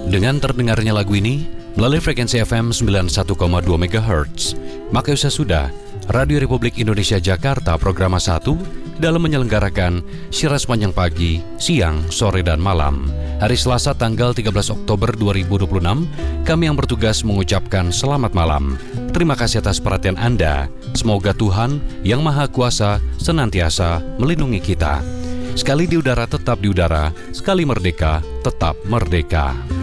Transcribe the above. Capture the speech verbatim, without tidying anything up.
Dengan terdengarnya lagu ini melalui frekuensi F M sembilan puluh satu koma dua megahertz, maka usah sudah Radio Republik Indonesia Jakarta Programa satu dalam menyelenggarakan siaran sepanjang pagi, siang, sore, dan malam. Hari Selasa tanggal tiga belas Oktober dua ribu dua puluh enam, kami yang bertugas mengucapkan selamat malam. Terima kasih atas perhatian Anda. Semoga Tuhan yang Maha Kuasa senantiasa melindungi kita. Sekali di udara tetap di udara, sekali merdeka tetap merdeka.